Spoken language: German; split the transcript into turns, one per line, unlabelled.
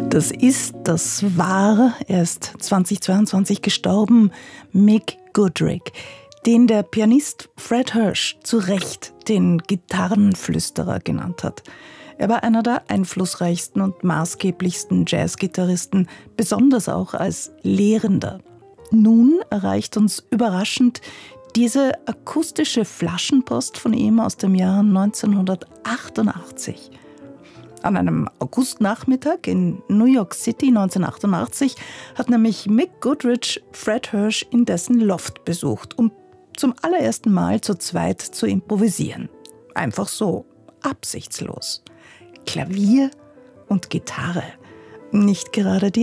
Das war erst 2022 gestorben, Mick Goodrick, den der Pianist Fred Hersch zu Recht den Gitarrenflüsterer genannt hat. Er war einer der einflussreichsten und maßgeblichsten Jazzgitarristen, besonders auch als Lehrender. Nun erreicht uns überraschend diese akustische Flaschenpost von ihm aus dem Jahr 1988. An einem Augustnachmittag in New York City 1988 hat nämlich Mick Goodrick Fred Hersch in dessen Loft besucht, um zum allerersten Mal zu zweit zu improvisieren. Einfach so, absichtslos. Klavier und Gitarre, nicht gerade die